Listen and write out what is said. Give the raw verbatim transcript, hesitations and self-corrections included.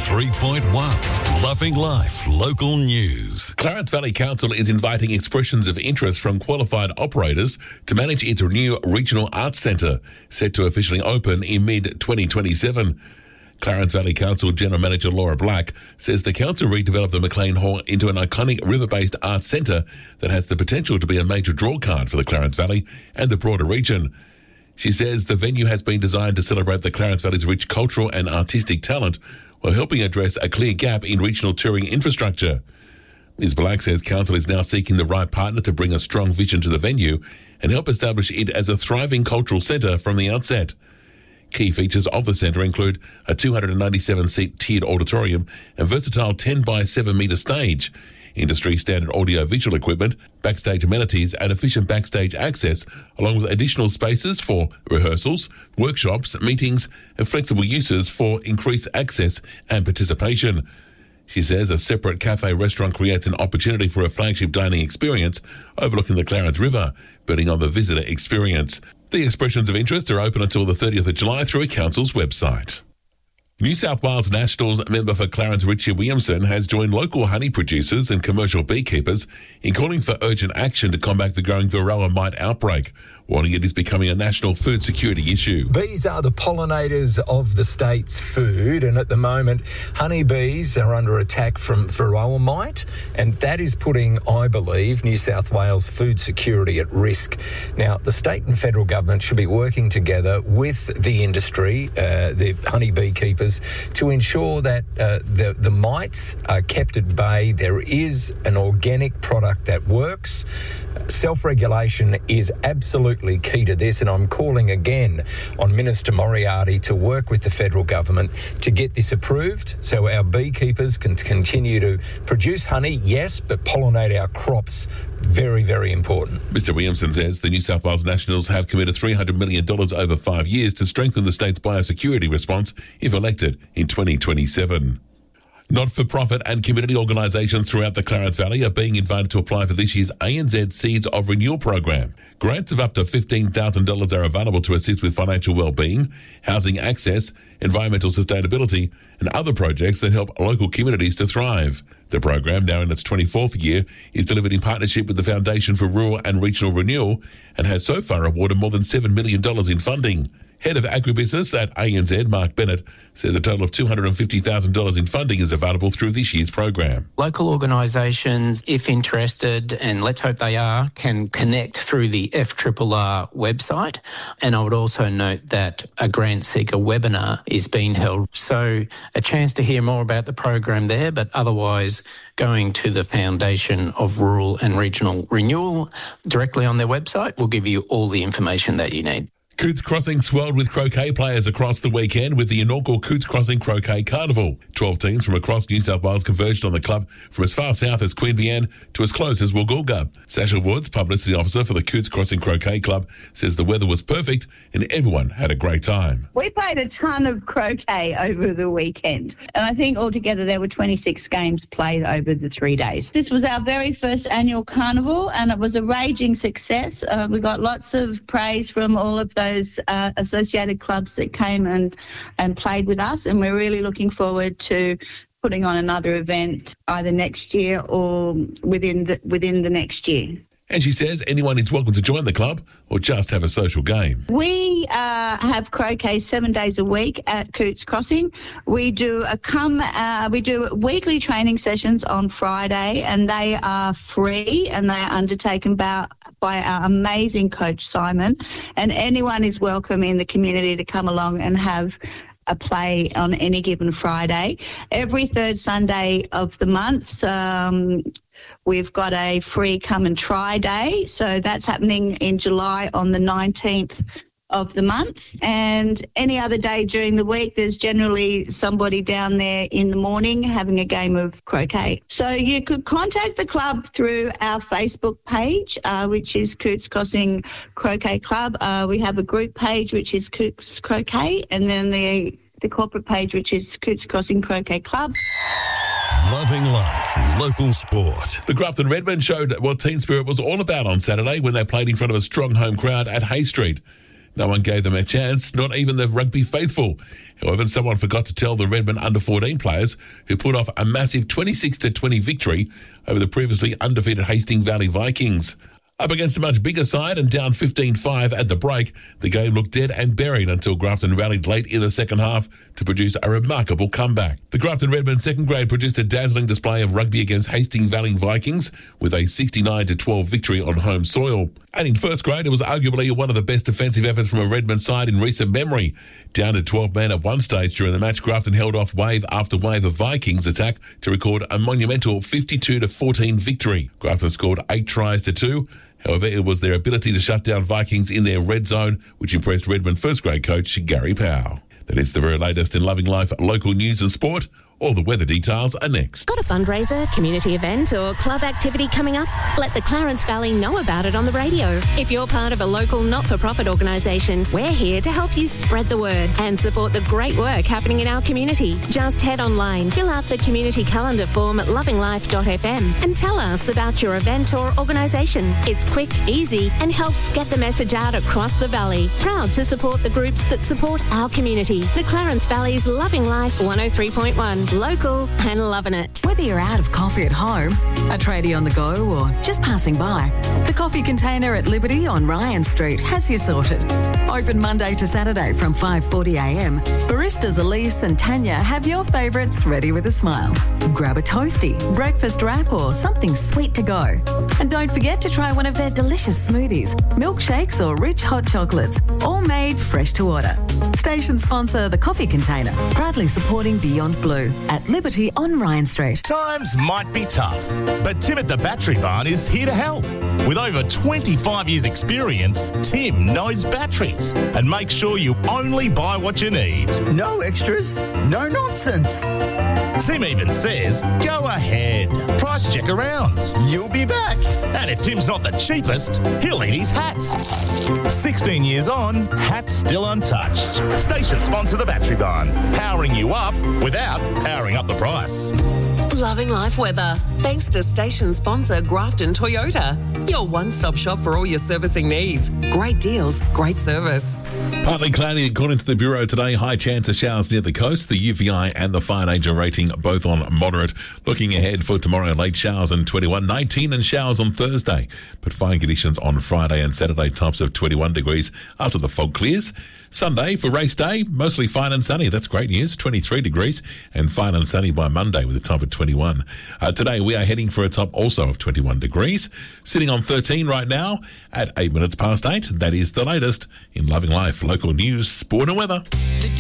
three point one. Loving Life Local News. Clarence Valley Council is inviting expressions of interest from qualified operators to manage its new regional arts centre, set to officially open in mid twenty twenty-seven. Clarence Valley Council General Manager Laura Black says the council redeveloped the McLean Hall into an iconic river-based arts centre that has the potential to be a major draw card for the Clarence Valley and the broader region. She says the venue has been designed to celebrate the Clarence Valley's rich cultural and artistic talent while helping address a clear gap in regional touring infrastructure. Miz Black says council is now seeking the right partner to bring a strong vision to the venue and help establish it as a thriving cultural centre from the outset. Key features of the centre include a two hundred ninety-seven seat tiered auditorium and versatile ten by seven metre stage, industry standard audio visual equipment, backstage amenities and efficient backstage access, along with additional spaces for rehearsals, workshops, meetings and flexible uses for increased access and participation. She says a separate cafe restaurant creates an opportunity for a flagship dining experience overlooking the Clarence River, building on the visitor experience. The expressions of interest are open until the thirtieth of July through a council's website. New South Wales Nationals member for Clarence Richard Williamson has joined local honey producers and commercial beekeepers in calling for urgent action to combat the growing Varroa mite outbreak, warning it is becoming a national food security issue. Bees are the pollinators of the state's food, and at the moment, honeybees are under attack from Varroa mite, and that is putting, I believe, New South Wales food security at risk. Now, the state and federal government should be working together with the industry, uh, the honey beekeepers, to ensure that uh, the, the mites are kept at bay. There is an organic product that works. Self-regulation is absolutely key to this, and I'm calling again on Minister Moriarty to work with the federal government to get this approved so our beekeepers can continue to produce honey, yes, but pollinate our crops. Very, very important. Mister Williamson says the New South Wales Nationals have committed three hundred million dollars over five years to strengthen the state's biosecurity response if elected in twenty twenty-seven. Not-for-profit and community organisations throughout the Clarence Valley are being invited to apply for this year's A N Z Seeds of Renewal program. Grants of up to fifteen thousand dollars are available to assist with financial well-being, housing access, environmental sustainability and other projects that help local communities to thrive. The program, now in its twenty-fourth year, is delivered in partnership with the Foundation for Rural and Regional Renewal and has so far awarded more than seven million dollars in funding. Head of Agribusiness at A N Z, Mark Bennett, says a total of two hundred fifty thousand dollars in funding is available through this year's program. Local organisations, if interested, and let's hope they are, can connect through the F R R R website. And I would also note that a grant seeker webinar is being held. So a chance to hear more about the program there, but otherwise going to the Foundation of Rural and Regional Renewal directly on their website will give you all the information that you need. Cootes Crossing swelled with croquet players across the weekend with the inaugural Cootes Crossing Croquet Carnival. Twelve teams from across New South Wales converged on the club from as far south as Queanbeyan to as close as Woolgoolga. Sasha Woods, publicity officer for the Cootes Crossing Croquet Club, says the weather was perfect and everyone had a great time. We played a ton of croquet over the weekend, and I think altogether there were twenty-six games played over the three days. This was our very first annual carnival, and it was a raging success. Uh, we got lots of praise from all of those uh, associated clubs that came and, and played with us, and we're really looking forward to putting on another event either next year or within the, within the next year. And she says anyone is welcome to join the club or just have a social game. We uh, have croquet seven days a week at Cootes Crossing. We do a come. Uh, we do weekly training sessions on Friday, and they are free, and they are undertaken by by our amazing coach Simon. And anyone is welcome in the community to come along and have a play on any given Friday. Every third Sunday of the month, um, we've got a free come and try day. So that's happening in July on the nineteenth of the month. And any other day during the week, there's generally somebody down there in the morning having a game of croquet. So you could contact the club through our Facebook page, uh, which is Cootes Crossing Croquet Club. Uh, we have a group page, which is Cootes Croquet, and then the, the corporate page, which is Cootes Crossing Croquet Club. Loving life, local sport. The Grafton Redmen showed what team spirit was all about on Saturday when they played in front of a strong home crowd at Hay Street. No one gave them a chance, not even the rugby faithful. However, someone forgot to tell the Redmond under fourteen players who put off a massive twenty-six to twenty victory over the previously undefeated Hastings Valley Vikings. Up against a much bigger side and down fifteen five at the break, the game looked dead and buried until Grafton rallied late in the second half to produce a remarkable comeback. The Grafton Redmond second grade produced a dazzling display of rugby against Hastings Valley Vikings with a sixty-nine to twelve victory on home soil. And in first grade, it was arguably one of the best defensive efforts from a Redmond side in recent memory. Down to twelve men at one stage during the match, Grafton held off wave after wave of Vikings attack to record a monumental fifty-two to fourteen victory. Grafton scored eight tries to two. However, it was their ability to shut down Vikings in their red zone which impressed Redmond first grade coach Gary Powell. That is the very latest in Loving Life local news and sport. All the weather details are next. Got a fundraiser, community event or club activity coming up? Let the Clarence Valley know about it on the radio. If you're part of a local not-for-profit organisation, we're here to help you spread the word and support the great work happening in our community. Just head online, fill out the community calendar form at loving life dot f m and tell us about your event or organisation. It's quick, easy and helps get the message out across the valley. Proud to support the groups that support our community. The Clarence Valley's Loving Life one oh three point one. Local and loving it. Whether you're out of coffee at home, a tradie on the go or just passing by, the Coffee Container at Liberty on Ryan Street has you sorted. Open Monday to Saturday from five forty a m. Baristas Elise and Tanya have your favourites ready with a smile. Grab a toasty, breakfast wrap or something sweet to go. And don't forget to try one of their delicious smoothies, milkshakes or rich hot chocolates, all made fresh to order. Station sponsor The Coffee Container, proudly supporting Beyond Blue at Liberty on Ryan Street. Times might be tough, but Tim at the Battery Barn is here to help. With over twenty-five years experience, Tim knows batteries and makes sure you only buy what you need. No extras, no nonsense. Tim even says, go ahead, price check around. You'll be back. And if Tim's not the cheapest, he'll eat his hats. sixteen years on, hats still untouched. Station sponsor The Battery Barn, powering you up without powering up the price. Loving Life weather. Thanks to station sponsor Grafton Toyota. Your one-stop shop for all your servicing needs. Great deals, great service. Partly cloudy according to the Bureau today. High chance of showers near the coast. The U V I and the Fire Danger rating both on moderate. Looking ahead for tomorrow, late showers on twenty-one, nineteen and showers on Thursday. But fine conditions on Friday and Saturday, tops of twenty-one degrees after the fog clears. Sunday for race day, mostly fine and sunny. That's great news. twenty-three degrees and fine and sunny by Monday with a top of twenty-one. Uh, today we are heading for a top also of twenty-one degrees. Sitting on thirteen right now at eight minutes past eight. That is the latest in Loving Life local news, sport and weather.